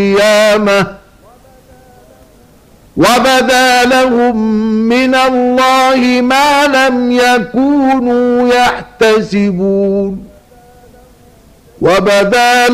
القيامة وبدا لهم من الله ما لم يكونوا يحتسبون وبدا